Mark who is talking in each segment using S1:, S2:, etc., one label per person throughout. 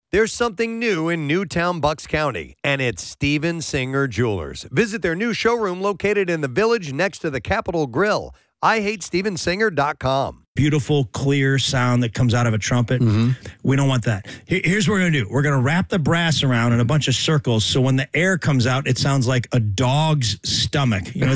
S1: There's something new in Newtown, Bucks County, and it's Steven Singer Jewelers. Visit their new showroom located in the Village next to the Capitol Grill. IHateStevenSinger.com.
S2: Beautiful, clear sound that comes out of a trumpet. We don't want that. Here's what we're going to do. We're going to wrap the brass around in a bunch of circles, so when the air comes out, it sounds like a dog's stomach. You know,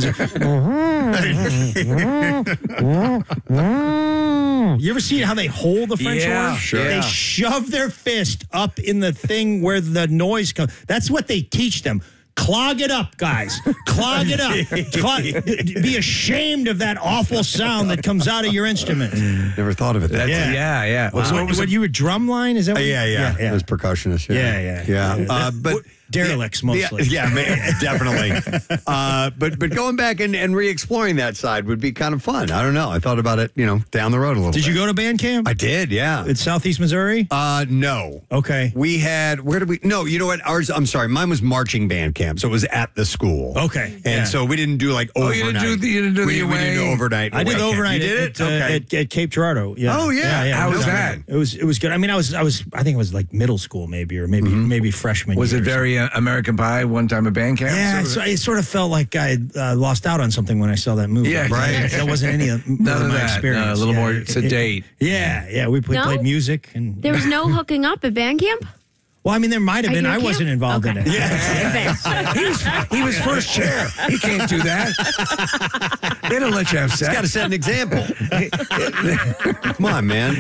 S2: you ever see how they hold the French horn?
S3: Sure.
S2: They shove their fist up in the thing where the noise comes. That's what they teach them. Clog it up, guys. Clog it up. Be ashamed of that awful sound that comes out of your instrument.
S1: Never thought of it that way.
S3: Yeah.
S2: Wow. So what you were drum line? Is that what
S1: Yeah. It was percussionist. Yeah.
S2: But derelicts mostly.
S1: Definitely. But going back and re-exploring that side would be kind of fun. I don't know. I thought about it, down the road a little bit.
S2: Did you go to band camp?
S1: I did, yeah.
S2: In Southeast Missouri?
S1: No.
S2: Okay.
S1: We had, no, you know what? Mine was marching band camp, so it was at the school.
S2: Okay.
S1: And so we didn't do like overnight.
S3: you didn't do
S1: we didn't do overnight.
S2: I did
S1: away
S2: overnight.
S1: camp. You did it?
S2: At Cape Girardeau. Yeah.
S1: Oh, yeah.
S3: How was that?
S2: It was good. I mean, I think it was like middle school maybe, or maybe freshman
S3: Was
S2: year
S3: it very American Pie one time at band camp?
S2: Yeah, it sort of felt like I lost out on something when I saw that movie.
S3: Yeah,
S1: right.
S2: That wasn't any of
S3: None of
S2: my
S3: that.
S2: experience.
S3: No, a little more sedate.
S2: We
S4: No?
S2: played music. And
S4: There was no hooking up at band camp?
S2: well, I mean, there might have
S4: At
S2: been.
S4: your
S2: I
S4: camp?
S2: wasn't involved in it.
S3: He was first chair. He can't do that. They don't let you have sex.
S1: Got to set an example. Come on, man.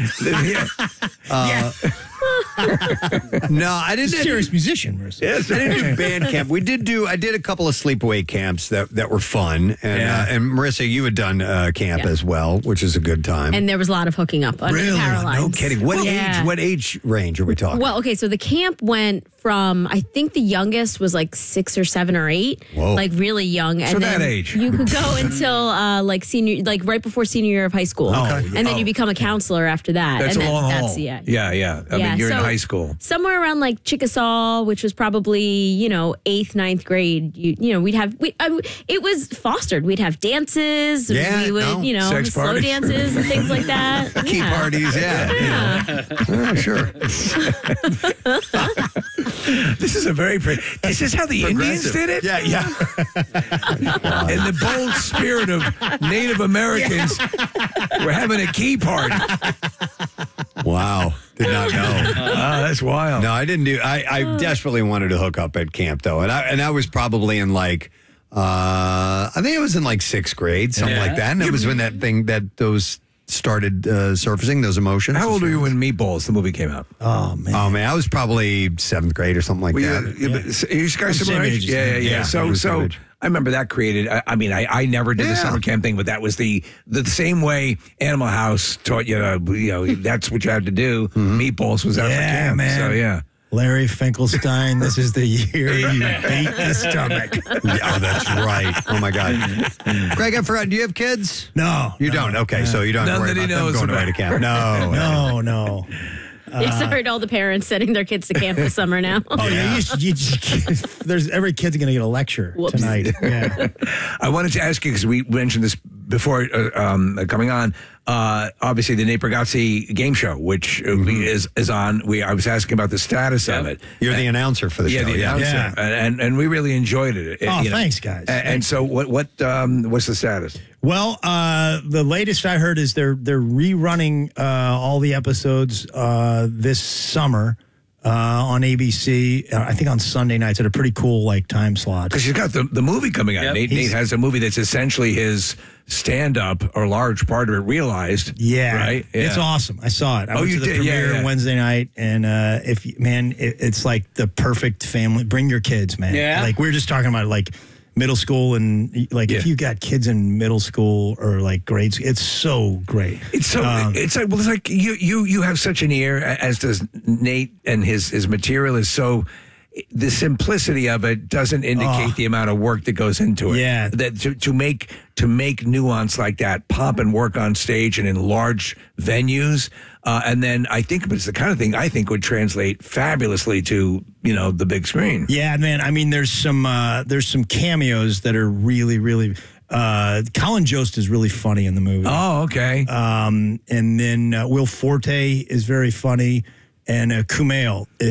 S1: No, I didn't.
S2: Serious musician, Marissa.
S1: Yes, I didn't do band camp. I did a couple of sleepaway camps that were fun. And Marissa, you had done camp as well, which is a good time.
S4: And there was a lot of hooking up under the power lines.
S1: No kidding. What age range are we talking?
S4: Well, okay, so the camp went from, I think the youngest was like 6 or 7 or 8,
S1: Whoa.
S4: like really young. And
S3: So
S4: then
S3: that age.
S4: You could go until right before senior year of high school. And then you become a counselor after that.
S3: That's
S4: and
S3: a
S4: then
S3: long
S4: that's,
S3: haul.
S4: yeah.
S3: Yeah. I mean, you're in
S4: so
S3: high school.
S4: Somewhere around like Chickasaw, which was probably, 8th, 9th grade, it was fostered. We'd have dances.
S1: Yeah,
S4: we would,
S3: Sex
S4: slow
S3: parties.
S4: dances and things like that.
S1: Key parties, Sure.
S3: This is this is how the Indians did it?
S1: Yeah.
S3: In the bold spirit of Native Americans, we're having a key party.
S1: Wow. Did not know.
S3: That's wild.
S1: No, I didn't do. I desperately wanted to hook up at camp though, and I was probably in like, I think it was in like 6th grade, something like that, and it was when those started surfacing, those emotions.
S3: How old were you when Meatballs, the movie, came out?
S2: Oh, man.
S1: I was probably 7th grade or something like that.
S3: You guys
S2: Same
S3: similar age?
S2: age as
S3: Yeah.
S2: me.
S1: Yeah,
S3: So
S1: we were same age.
S3: I remember that created. I never did the summer camp thing, but that was the same way Animal House taught you to, that's what you had to do. Meatballs was that for camp.
S2: man.
S3: So yeah.
S2: Larry Finkelstein, this is the year you beat the stomach.
S1: Yeah, that's right. Oh my God, Greg, I forgot. Do you have kids?
S2: No.
S1: You don't. Okay, so you don't have to
S3: None
S1: worry
S3: that he
S1: about them
S3: knows
S1: going away
S3: about.
S1: to camp. No.
S4: Yes, I heard all the parents sending their kids to camp this summer now.
S2: Oh, yeah. Every kid's going to get a lecture
S4: Whoops.
S2: tonight. Yeah.
S3: I wanted to ask you, because we mentioned this before coming on, obviously the Nate Bargatze game show, which is on. I was asking about the status of it.
S1: You're the announcer for the show.
S3: The announcer.
S2: Yeah.
S3: And we really enjoyed it.
S2: Thanks, guys.
S3: And so what's the status?
S2: Well, the latest I heard is they're rerunning all the episodes this summer on ABC. I think on Sunday nights at a pretty cool time slot.
S3: Because you've got the movie coming out.
S5: Yep.
S3: Nate has a movie that's essentially his stand-up, or a large part of it, realized.
S2: Yeah,
S3: right. Yeah.
S2: It's awesome. I saw it. I went
S3: you
S2: to the
S3: did?
S2: premiere
S3: Yeah.
S2: Wednesday night, and it's like the perfect family. Bring your kids, man.
S5: Yeah.
S2: Like we were just talking about middle school, and if you got kids in middle school or grades, it's so great.
S3: It's so it's like you have such an ear, as does Nate, and his material is so. The simplicity of it doesn't indicate the amount of work that goes into it.
S2: Yeah.
S3: That to make nuance like that pop and work on stage and in large venues, and then I think it's the kind of thing I think would translate fabulously to the big screen.
S2: Yeah, man. I mean, there's some cameos that are really, really. Colin Jost is really funny in the movie.
S3: Oh, okay.
S2: And then Will Forte is very funny, and Kumail